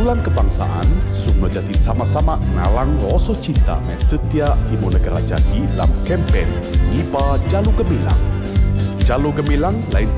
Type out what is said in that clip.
Perkumpulan Kebangsaan semua jadi sama-sama ngalang rasa cinta me setia Timur Negara Jati dalam kempen IPA Jalur Gemilang. Jalur Gemilang lain